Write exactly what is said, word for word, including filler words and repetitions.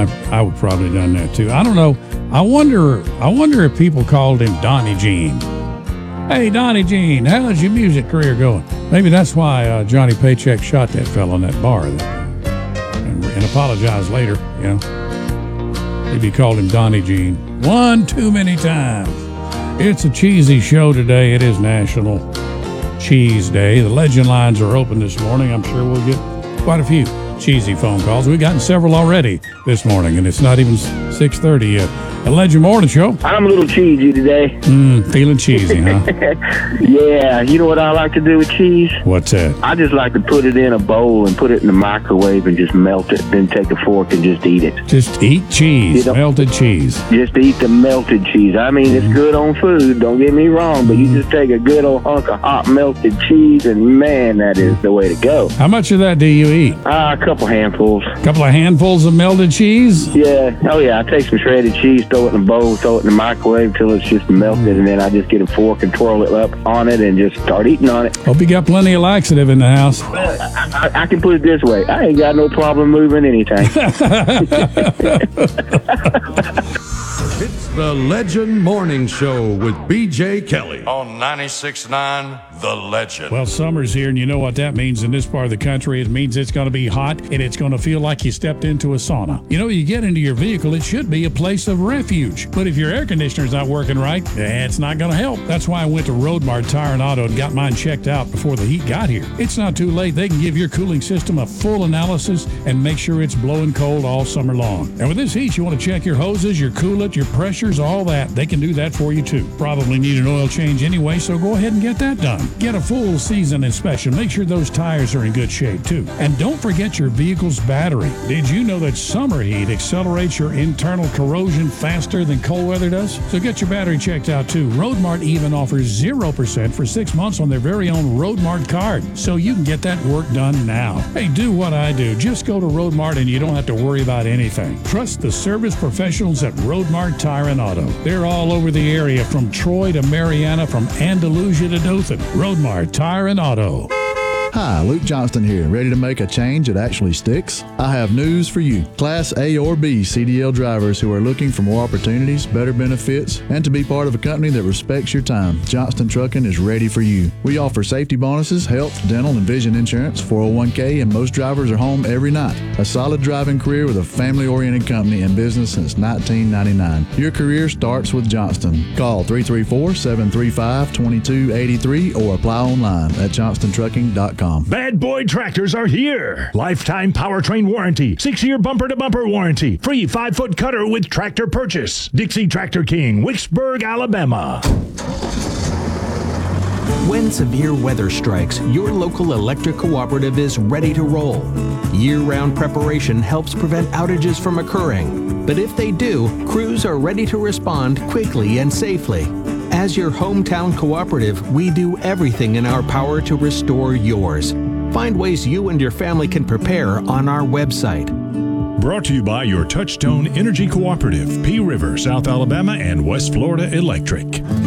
I would probably done that too. I don't know. I wonder. I wonder if people called him Donnie Jean. Hey, Donnie Jean, how's your music career going? Maybe that's why uh, Johnny Paycheck shot that fella in that bar that, uh, and, and apologized later. You know, maybe he called him Donnie Jean one too many times. It's a cheesy show today. It is National Cheese Day. The Legend lines are open this morning. I'm sure we'll get quite a few cheesy phone calls. We've gotten several already this morning, and it's not even six thirty yet. The Legend Morning Show. I'm a little cheesy today. Mm, feeling cheesy, huh? Yeah. You know what I like to do with cheese? What's that? I just like to put it in a bowl and put it in the microwave and just melt it. Then take a fork and just eat it. Just eat cheese, You know- melted cheese. Just eat the melted cheese. I mean, it's good on food. Don't get me wrong, but you just take a good old hunk of hot melted cheese, and man, that is the way to go. How much of that do you eat? Ah, a couple handfuls. A couple of handfuls of melted cheese? Yeah. Oh, yeah. I take some shredded cheese, throw it in a bowl, throw it in the microwave till it's just melted, and then I just get a fork and twirl it up on it and just start eating on it. Hope you got plenty of laxative in the house. I, I, I can put it this way. I ain't got no problem moving anything. It's the Legend Morning Show with B J Kelly. On ninety-six point nine The Legend. Well, summer's here, and you know what that means in this part of the country. It means it's going to be hot, and it's going to feel like you stepped into a sauna. You know, you get into your vehicle, it should be a place of refuge. But if your air conditioner's not working right, eh, it's not going to help. That's why I went to Roadmart Tire and Auto and got mine checked out before the heat got here. It's not too late. They can give your cooling system a full analysis and make sure it's blowing cold all summer long. And with this heat, you want to check your hoses, your coolant, your pressures, all that. They can do that for you, too. Probably need an oil change anyway, so go ahead and get that done. Get a full season inspection. Make sure those tires are in good shape, too. And don't forget your vehicle's battery. Did you know that summer heat accelerates your internal corrosion faster than cold weather does? So get your battery checked out, too. Roadmart even offers zero percent for six months on their very own Roadmart card, so you can get that work done now. Hey, do what I do. Just go to Roadmart and you don't have to worry about anything. Trust the service professionals at Roadmart Tire and Auto. They're all over the area, from Troy to Mariana, from Andalusia to Dothan. Roadmart Tire and Auto. Hi, Luke Johnston here. Ready to make a change that actually sticks? I have news for you. Class A or B C D L drivers who are looking for more opportunities, better benefits, and to be part of a company that respects your time. Johnston Trucking is ready for you. We offer safety bonuses, health, dental, and vision insurance, four oh one k, and most drivers are home every night. A solid driving career with a family-oriented company in business since nineteen ninety-nine. Your career starts with Johnston. Call three three four, seven three five, two two eight three or apply online at johnston trucking dot com. Bad Boy Tractors are here. Lifetime powertrain warranty, six-year bumper-to-bumper warranty, free five-foot cutter with tractor purchase. Dixie Tractor King, Wicksburg, Alabama. When severe weather strikes, your local electric cooperative is ready to roll. Year-round preparation helps prevent outages from occurring. But if they do, crews are ready to respond quickly and safely. As your hometown cooperative, we do everything in our power to restore yours. Find ways you and your family can prepare on our website. Brought to you by your Touchstone Energy Cooperative, P River, South Alabama, and West Florida Electric.